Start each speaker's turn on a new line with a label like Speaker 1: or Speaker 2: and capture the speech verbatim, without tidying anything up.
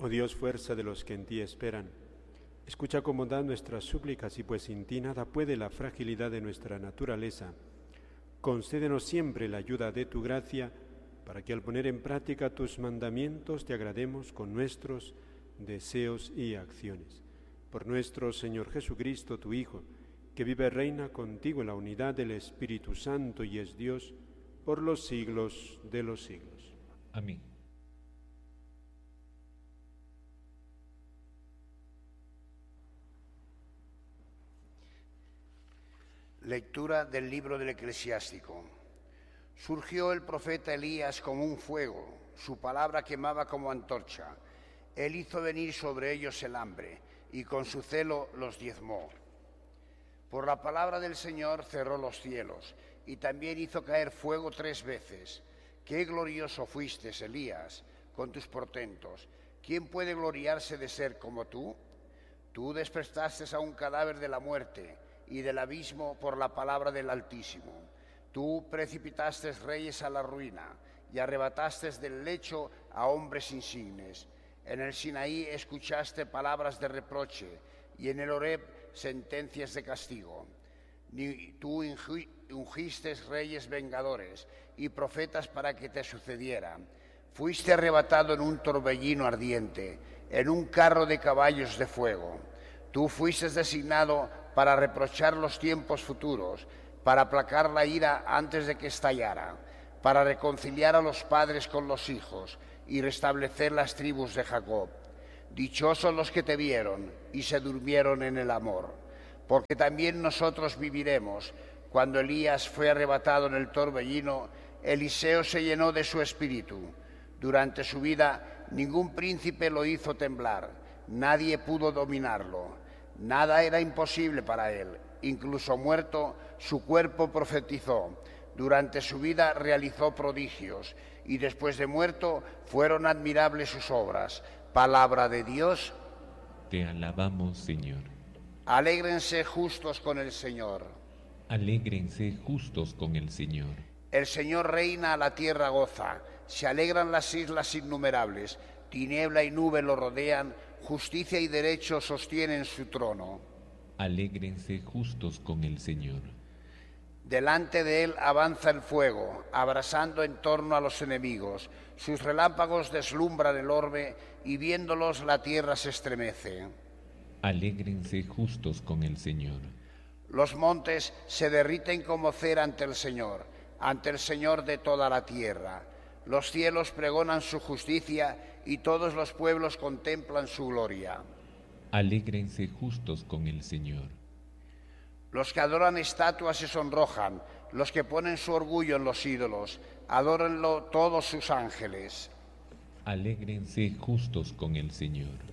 Speaker 1: Oh Dios, fuerza de los que en ti esperan, escucha con bondad nuestras súplicas y pues sin ti nada puede la fragilidad de nuestra naturaleza. Concédenos siempre la ayuda de tu gracia, para que al poner en práctica tus mandamientos te agrademos con nuestros deseos y acciones. Por nuestro Señor Jesucristo, tu Hijo, que vive y reina contigo en la unidad del Espíritu Santo y es Dios por los siglos de los siglos.
Speaker 2: Amén.
Speaker 3: Lectura del libro del Eclesiástico. Surgió el profeta Elías como un fuego, su palabra quemaba como antorcha. Él hizo venir sobre ellos el hambre, y con su celo los diezmó. Por la palabra del Señor cerró los cielos, y también hizo caer fuego tres veces. Qué glorioso fuiste, Elías, con tus portentos. ¿Quién puede gloriarse de ser como tú? Tú despertaste a un cadáver de la muerte, y del abismo por la palabra del Altísimo. Tú precipitaste reyes a la ruina, y arrebataste del lecho a hombres insignes. En el Sinaí escuchaste palabras de reproche, y en el Horeb sentencias de castigo. Ni tú ungiste reyes vengadores y profetas para que te sucedieran. Fuiste arrebatado en un torbellino ardiente, en un carro de caballos de fuego. Tú fuiste designado para reprochar los tiempos futuros, para aplacar la ira antes de que estallara, para reconciliar a los padres con los hijos y restablecer las tribus de Jacob. Dichosos los que te vieron y se durmieron en el amor, porque también nosotros viviremos. Cuando Elías fue arrebatado en el torbellino, Eliseo se llenó de su espíritu. Durante su vida ningún príncipe lo hizo temblar, nadie pudo dominarlo. Nada era imposible para él, incluso muerto, su cuerpo profetizó. Durante su vida realizó prodigios, y después de muerto fueron admirables sus obras. Palabra de Dios.
Speaker 2: Te alabamos, Señor.
Speaker 3: Alégrense justos con el Señor.
Speaker 2: Alégrense justos con el Señor.
Speaker 3: El Señor reina, la tierra goza, se alegran las islas innumerables. Tiniebla y nube lo rodean, justicia y derecho sostienen su trono.
Speaker 2: Alégrense justos con el Señor.
Speaker 3: Delante de él avanza el fuego, abrasando en torno a los enemigos. Sus relámpagos deslumbran el orbe, y viéndolos la tierra se estremece.
Speaker 2: Alégrense justos con el Señor.
Speaker 3: Los montes se derriten como cera ante el Señor, ante el Señor de toda la tierra. Los cielos pregonan su justicia, y todos los pueblos contemplan su gloria.
Speaker 2: Alégrense justos con el Señor.
Speaker 3: Los que adoran estatuas se sonrojan, los que ponen su orgullo en los ídolos, adórenlo todos sus ángeles.
Speaker 2: Alégrense justos con el Señor.